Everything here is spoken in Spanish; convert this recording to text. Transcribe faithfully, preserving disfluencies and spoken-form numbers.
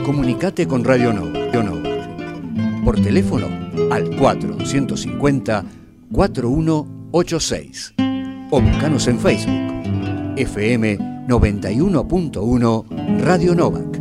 Comunicate con Radio Nova. Radio Nova. Por teléfono al cuatro cinco cero, cuatro uno ocho seis o buscanos en Facebook F M noventa y uno punto uno Radio Nova.